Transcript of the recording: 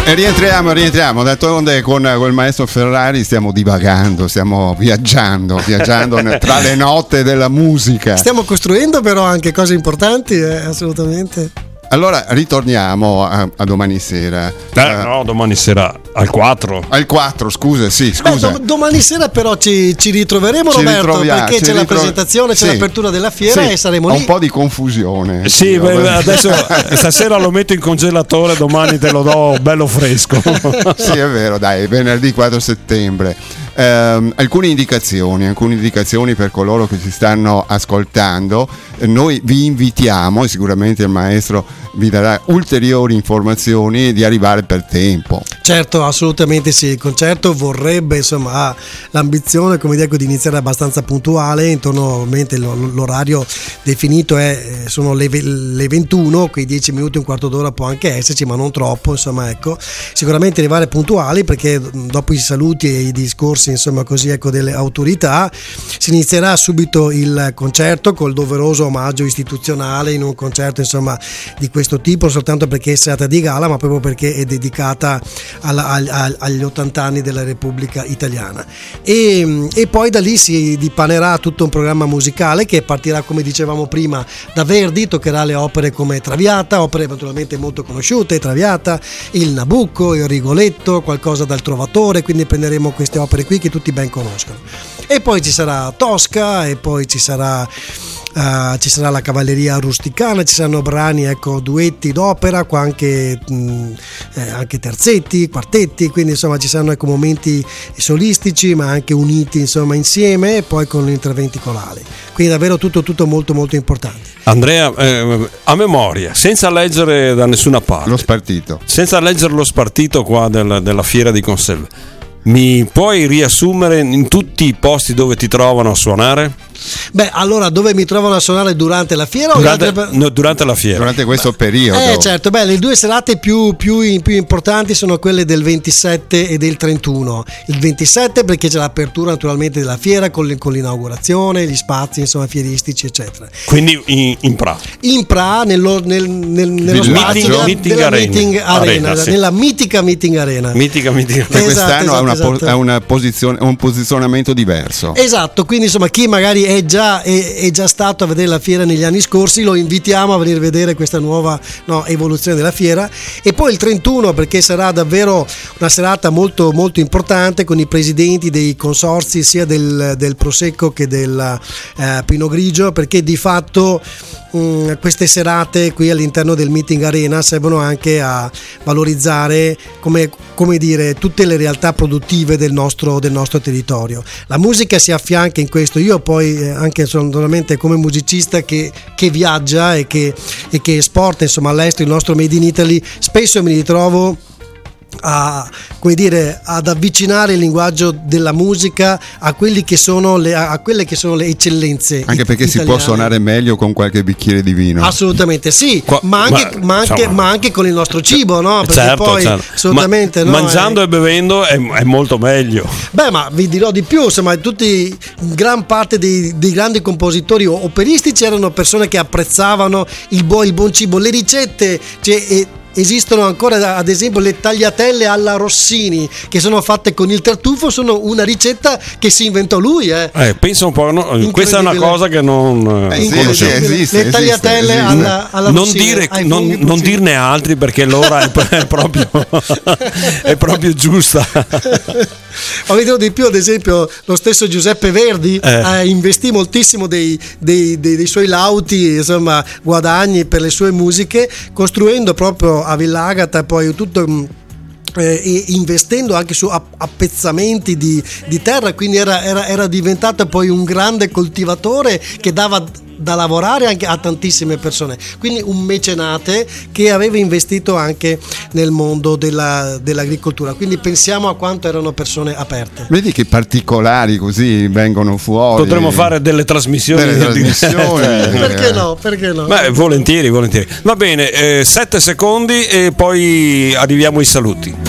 E rientriamo, d'altronde con il maestro Ferrari stiamo divagando, stiamo viaggiando tra le note della musica. Stiamo costruendo però anche cose importanti, assolutamente. Allora ritorniamo a domani sera. No, domani sera al 4. Al 4, scusa. Domani sera però ci ritroveremo, Roberto, perché c'è la presentazione, c'è l'apertura della fiera e saremo lì. Un po' di confusione. Sì, adesso stasera lo metto in congelatore, domani te lo do bello fresco. Sì, è vero, dai, venerdì 4 settembre. Alcune indicazioni per coloro che ci stanno ascoltando. Noi vi invitiamo, e sicuramente il maestro vi darà ulteriori informazioni, di arrivare per tempo. Certo, assolutamente sì. Il concerto vorrebbe, ha l'ambizione, come dico, di iniziare abbastanza puntuale, intorno, ovviamente l'orario definito sono le 21, quei 10 minuti, un quarto d'ora può anche esserci, ma non troppo, ecco. Sicuramente arrivare puntuali, perché dopo i saluti e i discorsi delle autorità si inizierà subito il concerto col doveroso omaggio istituzionale, in un concerto di questo tipo, soltanto perché è serata di gala, ma proprio perché è dedicata agli 80 anni della Repubblica Italiana, e poi da lì si dipanerà tutto un programma musicale che partirà, come dicevamo prima, da Verdi, toccherà le opere come Traviata, opere naturalmente molto conosciute, Traviata, il Nabucco, il Rigoletto, qualcosa dal Trovatore, quindi prenderemo queste opere qui che tutti ben conoscono, e poi ci sarà Tosca, e poi ci sarà la cavalleria rusticana, ci saranno brani, duetti d'opera, qua anche terzetti, quartetti, quindi ci saranno momenti solistici ma anche uniti insieme, e poi con interventi corali, quindi davvero tutto molto molto importante. Andrea, a memoria, senza leggere da nessuna parte senza leggere lo spartito qua della fiera di conserve, mi puoi riassumere in tutti i posti dove ti trovano a suonare? Allora, dove mi trovano a suonare durante la fiera? Durante la fiera. Durante questo periodo. Certo, le due serate più importanti sono quelle del 27 e del 31. Il 27 perché c'è l'apertura naturalmente della fiera con l'inaugurazione, gli spazi fieristici eccetera. Quindi in Pra. In Pra, nello spazio della Meeting Arena, sì. Nella mitica Meeting Arena. Quest'anno ha un posizionamento diverso. Esatto, quindi chi magari è già stato a vedere la fiera negli anni scorsi, lo invitiamo a venire a vedere questa nuova evoluzione della fiera. E poi il 31 perché sarà davvero una serata molto molto importante, con i presidenti dei consorzi sia del Prosecco che del Pinot Grigio, perché di fatto queste serate qui all'interno del Meeting Arena servono anche a valorizzare come dire tutte le realtà produttive del nostro territorio. La musica si affianca in questo. Io poi anche solamente come musicista che viaggia e che esporta all'estero il nostro Made in Italy, spesso mi ritrovo ad avvicinare il linguaggio della musica a quelle che sono le eccellenze, anche perché italiane. Si può suonare meglio con qualche bicchiere di vino, assolutamente sì, ma anche con il nostro cibo, no? Perché certo, poi assolutamente mangiando e bevendo è molto meglio. Ma vi dirò di più, gran parte dei grandi compositori operistici erano persone che apprezzavano il buon cibo, le ricette, esistono ancora, ad esempio, le tagliatelle alla Rossini che sono fatte con il tartufo, sono una ricetta che si inventò lui. Pensa un po', questa è una cosa che non conoscevo. Esiste, le tagliatelle alla Rossini. Non dirne altri, perché l'ora è proprio giusta. Ma vi dirò di più, ad esempio lo stesso Giuseppe Verdi investì moltissimo dei suoi lauti guadagni per le sue musiche, costruendo proprio a Villa Agata poi tutto investendo anche su appezzamenti di terra, quindi era diventato poi un grande coltivatore che dava da lavorare anche a tantissime persone, quindi un mecenate che aveva investito anche nel mondo dell'agricoltura, quindi pensiamo a quanto erano persone aperte. Vedi che particolari così vengono fuori. Potremmo fare delle trasmissioni. Perché no? Volentieri. Va bene, 7 secondi e poi arriviamo ai saluti.